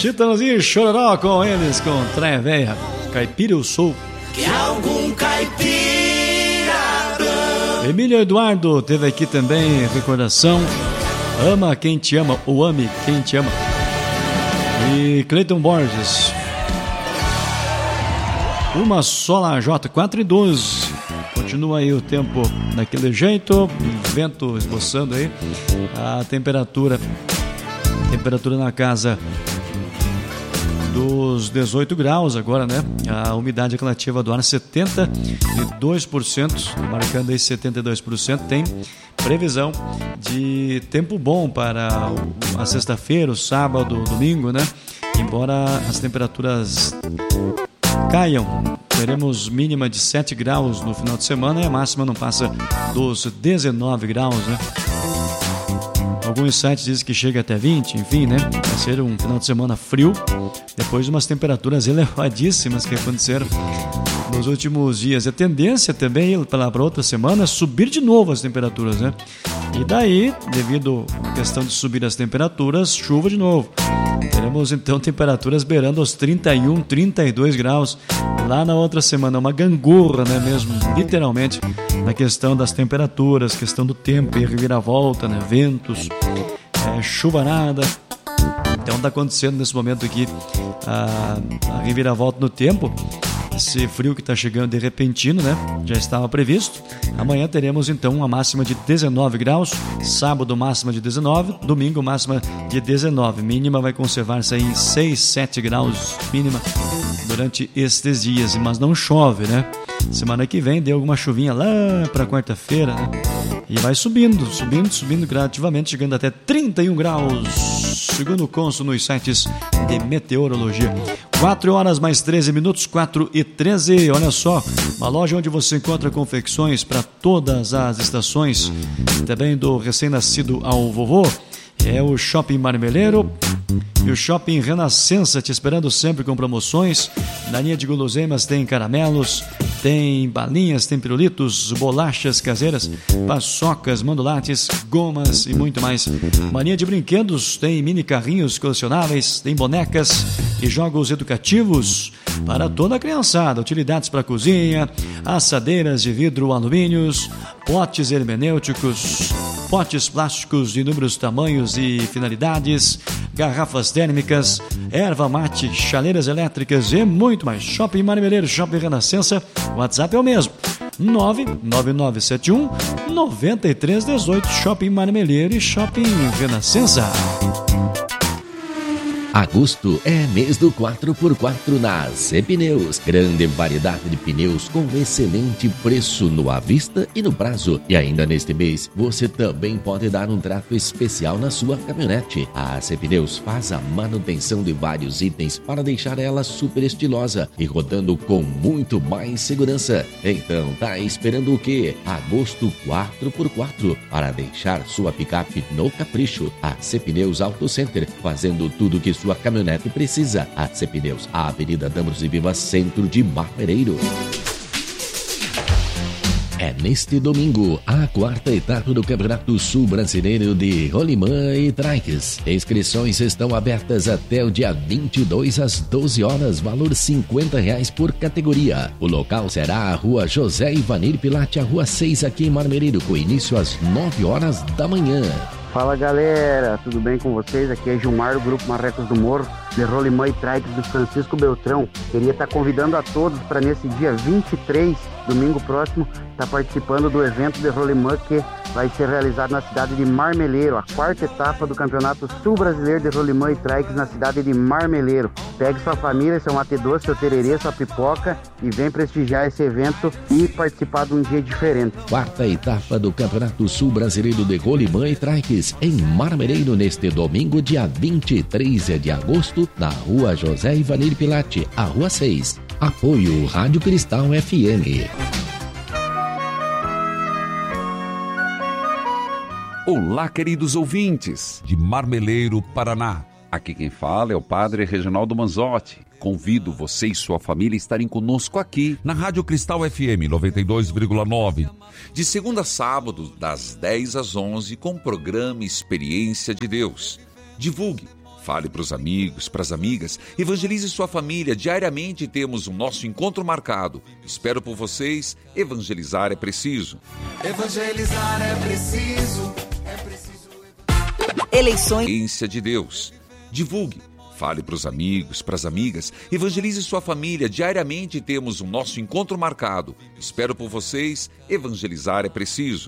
Chitãozinho e Chororó com eles, com Trem Véia. Caipira eu sou. Que algum caipira. Emílio Eduardo teve aqui também recordação. Ama quem te ama, ou ame quem te ama. E Cleiton Borges. Uma só J, 4:12. Continua aí o tempo daquele jeito, vento esboçando aí. A temperatura na casa dos 18 graus agora, né? A umidade relativa do ar 72%, marcando aí 72%. Tem previsão de tempo bom para a sexta-feira, o sábado, o domingo, né? Embora as temperaturas caiam, teremos mínima de 7 graus no final de semana e a máxima não passa dos 19 graus, né? Alguns sites dizem que chega até 20, enfim, né? Vai ser um final de semana frio, depois de umas temperaturas elevadíssimas que aconteceram nos últimos dias. A tendência também para outra semana é subir de novo as temperaturas, né? E daí, devido à questão de subir as temperaturas, chuva de novo. Teremos então temperaturas beirando os 31, 32 graus lá na outra semana. Uma gangorra, né, mesmo, literalmente, na questão das temperaturas, questão do tempo e reviravolta, né, ventos, chuvarada. Então está acontecendo nesse momento aqui a reviravolta no tempo. Esse frio que está chegando de repentino, né? Já estava previsto. Amanhã teremos então uma máxima de 19 graus, sábado máxima de 19, domingo máxima de 19. Mínima vai conservar-se aí em 6, 7 graus mínima durante estes dias, mas não chove, né? Semana que vem deu alguma chuvinha lá para quarta-feira, né? E vai subindo gradativamente, chegando até 31 graus, segundo o cônsul nos sites de meteorologia. 4 horas mais 13 minutos, 4:13. Olha só, uma loja onde você encontra confecções para todas as estações, também do recém-nascido ao vovô. É o Shopping Marmeleiro e o Shopping Renascença, te esperando sempre com promoções. Na linha de guloseimas tem caramelos, tem balinhas, tem pirulitos, bolachas caseiras, paçocas, mandolates, gomas e muito mais. Mania de brinquedos, tem mini carrinhos colecionáveis, tem bonecas e jogos educativos para toda a criançada, utilidades para cozinha, assadeiras de vidro, alumínios, potes hermenêuticos, potes plásticos de inúmeros tamanhos e finalidades, garrafas térmicas, erva mate, chaleiras elétricas e muito mais. Shopping Marmeleiro, Shopping Renascença, o WhatsApp é o mesmo, 99971 9318. Shopping Marmeleiro e Shopping Renascença. Agosto é mês do 4x4 na Cepneus. Grande variedade de pneus com excelente preço no à vista e no prazo. E ainda neste mês, você também pode dar um trato especial na sua caminhonete. A Cepneus faz a manutenção de vários itens para deixar ela super estilosa e rodando com muito mais segurança. Então, tá esperando o quê? Agosto 4x4 para deixar sua picape no capricho. A Cepneus Auto Center, fazendo tudo que sua caminhonete precisa. A Cepneus, a Avenida Damos e Vivas, centro de Marmeleiro. É neste domingo, a quarta etapa do Campeonato Sul Brasileiro de Rolimã e Trikes. Inscrições estão abertas até o dia 22 às 12 horas, valor R$50 por categoria. O local será a Rua José Ivanir Pilate, a Rua 6, aqui em Marmeleiro, com início às 9 horas da manhã. Fala galera, tudo bem com vocês? Aqui é Gilmar do Grupo Marrecos do Morro, de Rolimã e Trikes do Francisco Beltrão. Queria estar convidando a todos para nesse dia 23, domingo próximo, estar participando do evento de Rolimã que vai ser realizado na cidade de Marmeleiro, a quarta etapa do Campeonato Sul Brasileiro de Rolimã e Trikes na cidade de Marmeleiro. Pegue sua família, seu mate doce, seu tererê, sua pipoca e vem prestigiar esse evento e participar de um dia diferente. Quarta etapa do Campeonato Sul Brasileiro de Rolimã e Trikes em Marmeleiro neste domingo, dia 23 de agosto, na Rua José Ivanir Pilate, a Rua 6. Apoio Rádio Cristal FM. Olá, queridos ouvintes de Marmeleiro, Paraná. Aqui quem fala é o Padre Reginaldo Manzotti. Convido você e sua família a estarem conosco aqui na Rádio Cristal FM 92,9. De segunda a sábado, das 10 às 11, com o programa Experiência de Deus. Divulgue, Fale para os amigos, para as amigas, evangelize sua família. Diariamente temos o nosso encontro marcado. Espero por vocês. Evangelizar é preciso. Evangelizar é preciso. Eleições de Deus. Divulgue. Fale para os amigos, para as amigas, evangelize sua família. Diariamente temos o nosso encontro marcado. Espero por vocês. Evangelizar é preciso.